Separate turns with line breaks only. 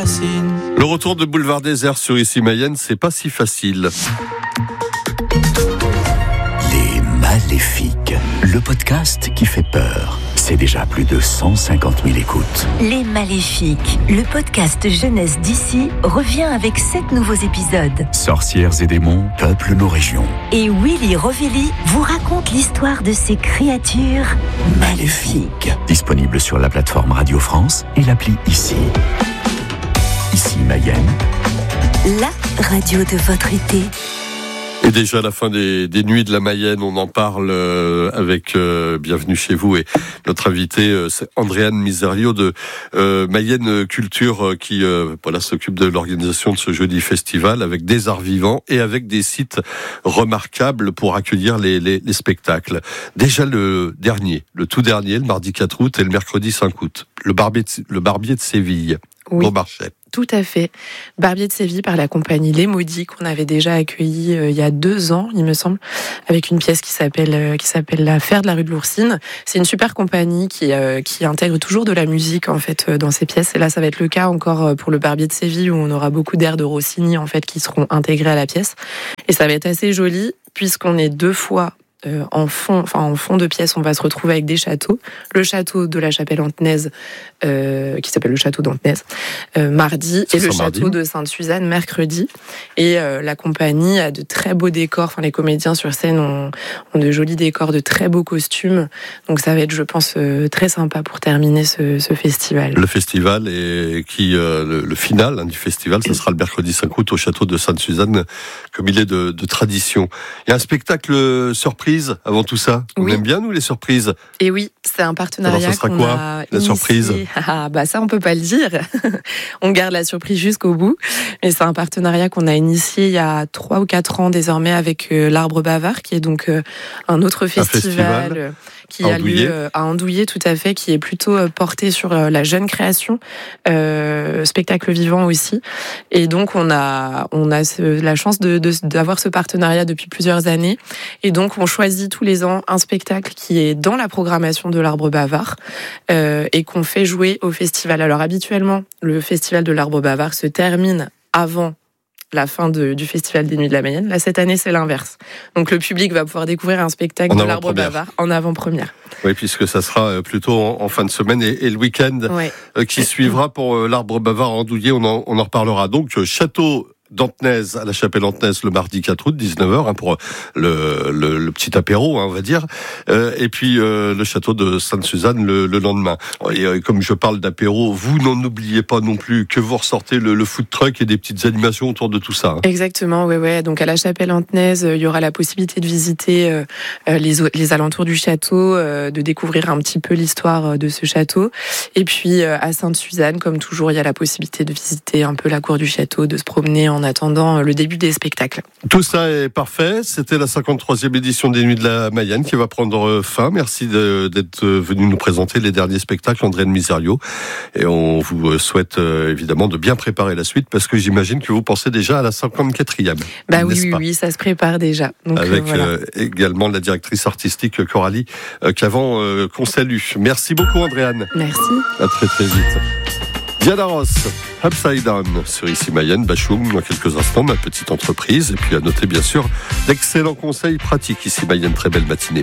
fascine.
Le retour de Boulevard Désert sur Ici Mayenne, c'est pas si facile.
Les Maléfiques, le podcast qui fait peur. C'est déjà plus de 150 000 écoutes.
Les Maléfiques, le podcast jeunesse d'ici, revient avec 7 nouveaux épisodes.
Sorcières et démons peuplent nos régions.
Et Willy Rovelli vous raconte l'histoire de ces créatures maléfiques.
Disponible sur la plateforme Radio France et l'appli Ici. Ici Mayenne,
La radio de votre été.
Et déjà à la fin des nuits de la Mayenne, on en parle avec Bienvenue chez vous et notre invité c'est Andréane Miserio de Mayenne Culture qui s'occupe de l'organisation de ce joli festival avec des arts vivants et avec des sites remarquables pour accueillir les spectacles. Déjà le tout dernier, le mardi 4 août et le mercredi 5 août, le Barbier de Séville,
oui.
Beaumarchais.
Tout à fait. Barbier de Séville par la compagnie Les Maudits qu'on avait déjà accueilli il y a 2 ans, il me semble, avec une pièce qui s'appelle L'affaire de la rue de l'Oursine. C'est une super compagnie qui intègre toujours de la musique en fait dans ses pièces. Et là, ça va être le cas encore pour le Barbier de Séville où on aura beaucoup d'airs de Rossini en fait qui seront intégrés à la pièce. Et ça va être assez joli puisqu'on est 2 fois en fond de pièce, on va se retrouver avec des châteaux. Le château de la Chapelle-Antenaise, qui s'appelle le château d'Antenaise, mardi, et le château de Sainte-Suzanne, mercredi. Et la compagnie a de très beaux décors. Enfin, les comédiens sur scène ont de jolis décors, de très beaux costumes. Donc ça va être, je pense, très sympa pour terminer ce festival.
Le festival et le final du festival, ce sera le mercredi 5 août au château de Sainte-Suzanne, comme il est de tradition. Il y a un spectacle surprise avant tout ça. On aime bien, nous, les surprises.
Et oui, c'est un partenariat qu'on a initié. La surprise? Ça, on peut pas le dire. On garde la surprise jusqu'au bout. Mais c'est un partenariat qu'on a initié il y a 3 ou 4 ans désormais avec l'Arbre Bavard, qui est donc un autre festival qui a lieu à Andouillé, tout à fait, qui est plutôt porté sur la jeune création, spectacle vivant aussi. Et donc, on a la chance d'avoir ce partenariat depuis plusieurs années. Et donc, on choisit tous les ans un spectacle qui est dans la programmation de l'Arbre Bavard et qu'on fait jouer au festival. Alors, habituellement, le festival de l'Arbre Bavard se termine avant la fin du Festival des Nuits de la Mayenne. Là, cette année, c'est l'inverse. Donc, le public va pouvoir découvrir un spectacle de l'Arbre Bavard en avant-première.
Oui, puisque ça sera plutôt en fin de semaine et le week-end qui suivra pour l'Arbre Bavard Andouillé. On en reparlera. Donc, château d'Antenaise à la Chapelle-Antenaise le mardi 4 août, 19h, pour le petit apéro, on va dire. Et puis le château de Sainte-Suzanne le lendemain. Et comme je parle d'apéro, vous n'en oubliez pas non plus que vous ressortez le food truck et des petites animations autour de tout ça.
Exactement, ouais. Donc à la Chapelle-Antenaise, il y aura la possibilité de visiter les alentours du château, de découvrir un petit peu l'histoire de ce château. Et puis à Sainte-Suzanne, comme toujours, il y a la possibilité de visiter un peu la cour du château, de se promener en attendant le début des spectacles.
Tout ça est parfait. C'était la 53e édition des Nuits de la Mayenne qui va prendre fin. Merci d'être venu nous présenter les derniers spectacles, Andréane Miserio. Et on vous souhaite évidemment de bien préparer la suite parce que j'imagine que vous pensez déjà à la 54e.
Oui, ça se prépare déjà. Donc,
avec également la directrice artistique Coralie Clavant qu'on salue. Merci beaucoup Andréane.
Merci.
À très très vite. Diana Ross, Upside Down sur Ici Mayenne, Bachoum, dans quelques instants, ma petite entreprise. Et puis à noter bien sûr d'excellents conseils pratiques Ici Mayenne, très belle matinée.